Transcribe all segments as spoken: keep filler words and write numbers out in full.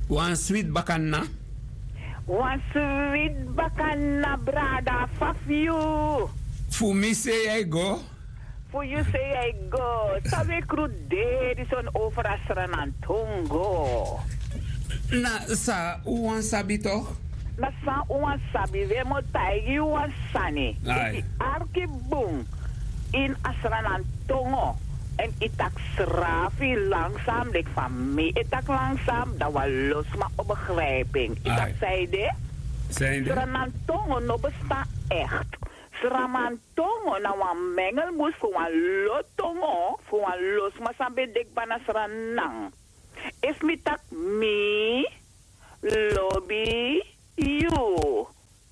One sweet bakana. One sweet bakana brada for you. For me say I go. For you say I go. Sabe crude is on over Asranantongo. Na sa uwan sabi toch? Na sa uwan sabi we mo taigi uwan sani. Ai. Arki boom in Asranantongo. En itak srafi langzaam, like van me. Itak langzaam, dat was los, maar op begrijping. Itak zei de. Zijn de? Sranantongo no bestaat echt. Sranantongo na wan mengelmoes voor wan lotongo, voor wan los, maar sambe dek bana sranang. Is mi tak me, lobby, you.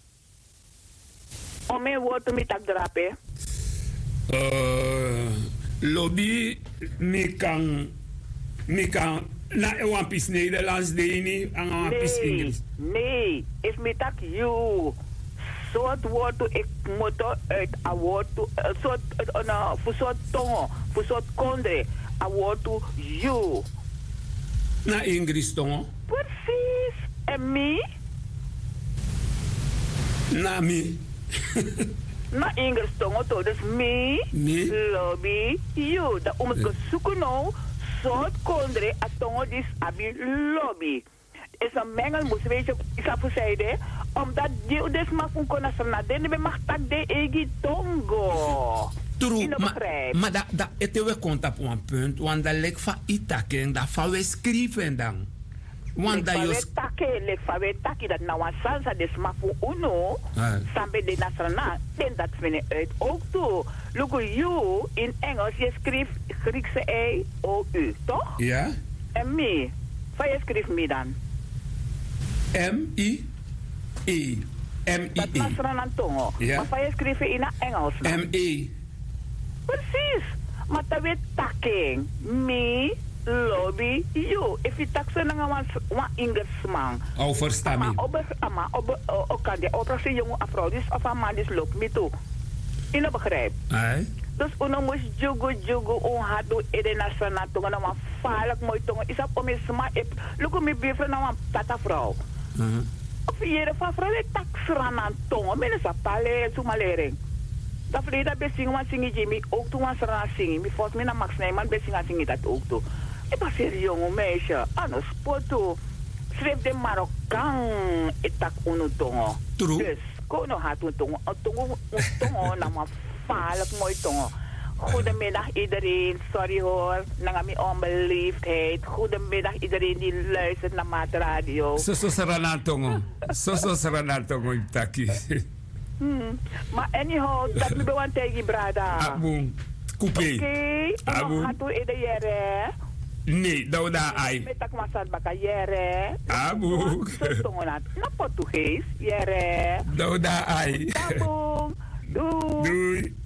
Ome woord mi tak drape? Uh, lobby, mi kan, mi kan, na een pis Nederlands deed en een pis Engels. Nee, is mi tak you. Soort woord toe ik moet uit een woord toe, soort, voor soort tongo, voor soort kondre, een woord toe you. Na Engels tongo? Precies. En me? Na me. Na Engels tongo to, dus me, me, lobby, you. Dat om het zoeken nou, soort kondre, a tongo dis abi lobby. Is een mengelmoes, weet je, is dat voor zijde? Omdat die dus mag van kunnen zijn, dan ben mag tak de egi tongo. True, maar ma dat dat het we komt op een punt, want dat lijkt van itaken, dat van we schrijven dan. Want dat je takke, lijkt van we takke dat nou een salsa dus maar voor uno, sambe de nationaal, en dat vind ik uit ook toe. Look you in Engels, je schrijft Griekse E O U, toch? Ja. En me, van je schrijft me dan? M I E. M I E. Dat is Sranantongo. Ja. Maar van je schrijft in het Engels. M E. Precies. Maar dat weet takking. Me, lobby, you. If je tak zijn dan een Engelsman. Oh, verstaan me. Maar op maar op op kan je op een jonge afro dus of een man dus loopt me toe. In dat begrijp. Ai. Dus uno moest jugo jugo on had do ede na Sranantongo na een vaarlijk mooi tongo. Is dat om je sma ip. Look me bever na een tata vrouw. Mhm. Of je van vrouw tak Sranantongo. Men is een pale toemalering. Dat verleden besing want zingen Jimmy ook toen was er aan zingen. Mi volgens mij naar Max Nijman besing aan zingen dat ook toe. Ik was een jonge meisje, anders poto. Schreef de Marokkaan etak uno tongo. True. Dus, kono had een tongo, een tongo, een tongo, na maar vaarlijk mooi tongo. Goedemiddag iedereen, sorry hoor, naar mijn onbeleefdheid. Goedemiddag iedereen die luistert naar Maat Radio. Zo zo Sranantongo. Zo zo Sranantongo itaki. Hmm. Maar anyhow, dat me bewan tegen brada. Abung, coupé. Oké, Abung. Hatu ede yere. Nee, dat daar ai. Met tak masat baka yere. Abung. Zo tongenat. Na Portugees, yere. Dat daar ai. Abung. Doei. Doei.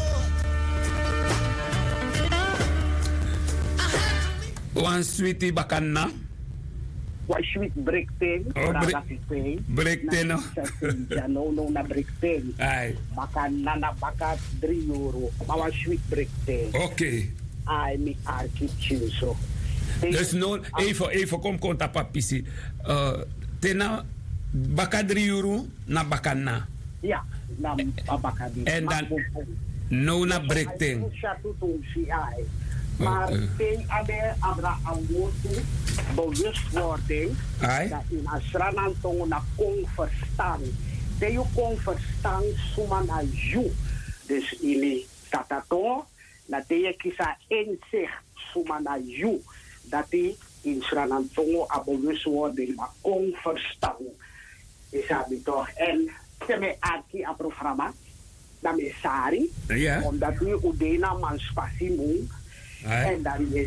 One sweetie bakana. Wa sweet breakten, oh, braga break, breakten no. no no na breakten. Ai. Baka nana baka drie euro. Maar wa sweet breakten. Oké. Okay. Ai mi arki chinso. Dus no, even even kom konta papisi. Uh, tena baka drie euro na bakana. Ja, na baka di. En dan no na breakten. Maar ten abe abra awotu bewustwording dat in Sranantongo na kon verstaan. Dat je kon verstaan suma na ju. Dus in tatato dat je kisa inzicht suma na ju. Dat je in Sranantongo a bewustwording na kon verstaan. Is dat toch? En teme aki a programma dat me sari. Ja. Omdat we udena man spasi mung. En dan